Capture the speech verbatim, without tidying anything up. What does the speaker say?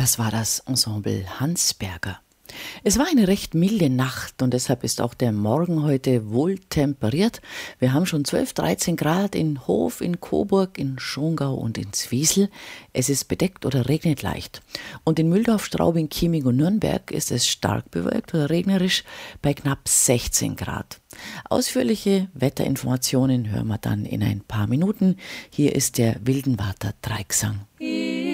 Das war das Ensemble Hansberger. Es war eine recht milde Nacht und deshalb ist auch der Morgen heute wohl temperiert. Wir haben schon zwölf, dreizehn Grad in Hof, in Coburg, in Schongau und in Zwiesel. Es ist bedeckt oder regnet leicht. Und in Mühldorf, Straubing, Chieming und Nürnberg ist es stark bewölkt oder regnerisch bei knapp sechzehn Grad. Ausführliche Wetterinformationen hören wir dann in ein paar Minuten. Hier ist der Wildenwarter Dreigesang.